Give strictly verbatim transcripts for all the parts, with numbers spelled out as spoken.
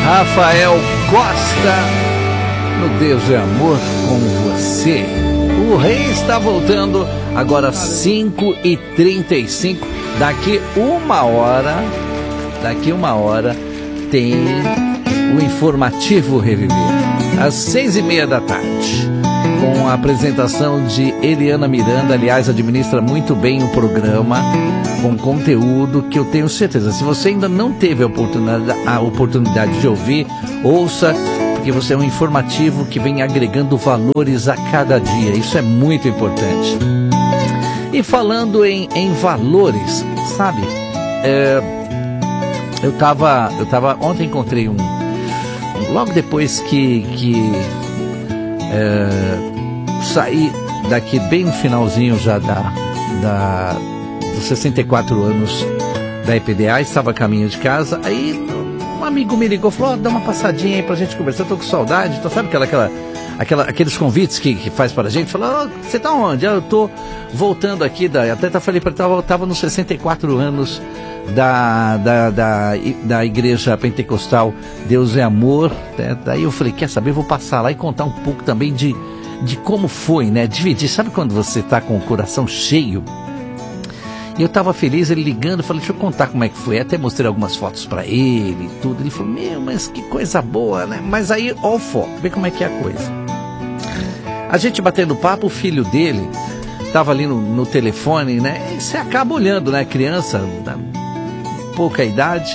Rafael Costa, no Deus é Amor com Você. O Rei está voltando agora cinco e trinta e cinco. Daqui uma hora, daqui uma hora tem o Informativo Reviver, às seis e meia da tarde, com a apresentação de Eliana Miranda. Aliás, administra muito bem o programa, com conteúdo que eu tenho certeza, se você ainda não teve a oportunidade, a oportunidade de ouvir, ouça, porque você é um informativo que vem agregando valores a cada dia. Isso é muito importante. E falando em, em valores, sabe, é, eu tava, eu tava, ontem encontrei um, um logo depois que, que é, saí daqui bem no finalzinho já da, da dos sessenta e quatro anos da E P D A, estava a caminho de casa, aí um amigo me ligou, falou, oh, dá uma passadinha aí pra gente conversar, eu tô com saudade, então sabe aquela, aquela, aquela, aqueles convites que, que faz para a gente, falou, oh, você tá onde? Ah, eu tô voltando aqui, da, até falei para ele, eu tava nos sessenta e quatro anos da, da, da, da igreja pentecostal Deus é Amor, né? Daí eu falei, quer saber, eu vou passar lá e contar um pouco também de, de como foi, né, dividir, sabe quando você tá com o coração cheio? E eu tava feliz, ele ligando, falei, deixa eu contar como é que foi. Até mostrei algumas fotos pra ele e tudo. Ele falou, meu, mas que coisa boa, né? Mas aí, ó o foco, vê como é que é a coisa. A gente batendo papo, o filho dele tava ali no, no telefone, né? E você acaba olhando, né? Criança, da pouca idade.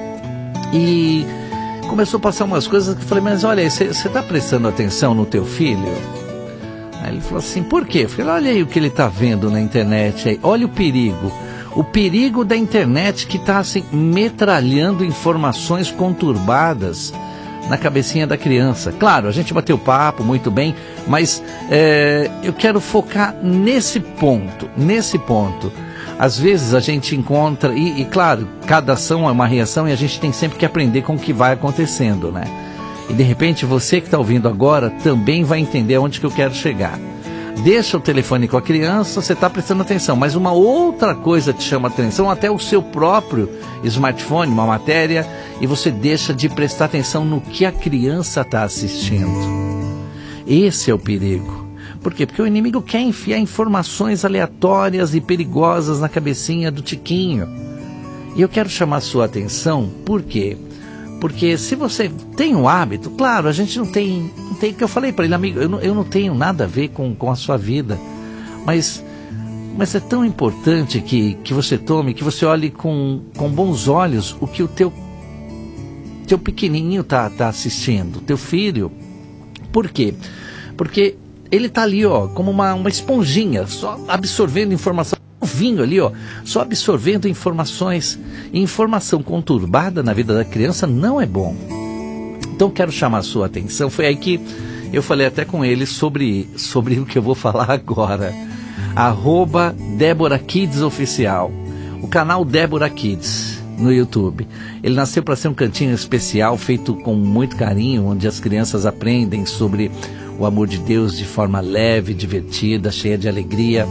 E começou a passar umas coisas que eu falei, mas olha aí, você tá prestando atenção no teu filho? Aí ele falou assim, por quê? Eu falei, olha aí o que ele está vendo na internet, aí. Olha o perigo, o perigo da internet que está assim, metralhando informações conturbadas na cabecinha da criança. Claro, a gente bateu papo muito bem, mas é, eu quero focar nesse ponto, nesse ponto. Às vezes a gente encontra, e, e claro, cada ação é uma reação e a gente tem sempre que aprender com o que vai acontecendo, né? E de repente você que está ouvindo agora também vai entender aonde que eu quero chegar. Deixa o telefone com a criança, você está prestando atenção, mas uma outra coisa te chama atenção, até o seu próprio smartphone, uma matéria, e você deixa de prestar atenção no que a criança está assistindo. Esse é o perigo. Por quê? Porque o inimigo quer enfiar informações aleatórias e perigosas na cabecinha do tiquinho. E eu quero chamar a sua atenção, por quê? Porque se você tem um hábito, claro, a gente não tem, não tem, que eu falei para ele, amigo, eu não, eu não tenho nada a ver com, com a sua vida, mas, mas é tão importante que, que você tome, que você olhe com, com bons olhos o que o teu, teu pequenininho tá, tá assistindo, teu filho. Por quê? Porque ele tá ali, ó, como uma, uma esponjinha, só absorvendo informação. O vinho ali, ó, só absorvendo informações. E informação conturbada na vida da criança não é bom. Então quero chamar a sua atenção. Foi aí que eu falei até com ele sobre, sobre o que eu vou falar agora. Arroba Débora Kids Oficial. O canal Débora Kids no YouTube. Ele nasceu para ser um cantinho especial, feito com muito carinho, onde as crianças aprendem sobre o amor de Deus de forma leve, divertida, cheia de alegria.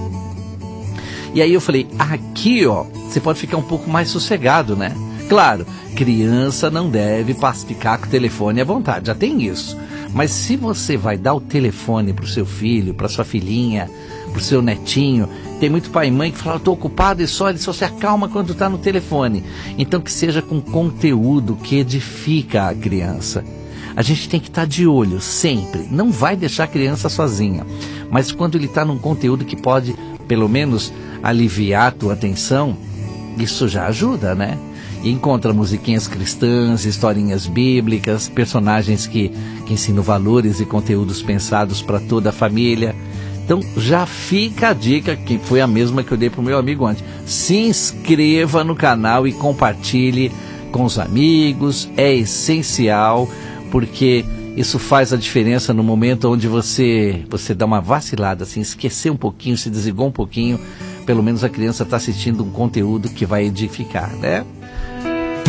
E aí eu falei, aqui ó, você pode ficar um pouco mais sossegado, né? Claro, criança não deve ficar com o telefone à vontade, já tem isso. Mas se você vai dar o telefone pro seu filho, pra sua filhinha, pro seu netinho, tem muito pai e mãe que fala, eu tô ocupado e só, ele só se acalma quando tá no telefone. Então que seja com conteúdo que edifica a criança. A gente tem que estar de olho sempre, não vai deixar a criança sozinha. Mas quando ele está num conteúdo que pode, pelo menos, aliviar a tua atenção, isso já ajuda, né? E encontra musiquinhas cristãs, historinhas bíblicas, personagens que, que ensinam valores e conteúdos pensados para toda a família. Então já fica a dica, que foi a mesma que eu dei para o meu amigo antes. Se inscreva no canal e compartilhe com os amigos, é essencial, porque isso faz a diferença no momento onde você, você dá uma vacilada, assim, esquecer um pouquinho, se desligou um pouquinho, pelo menos a criança está assistindo um conteúdo que vai edificar, né?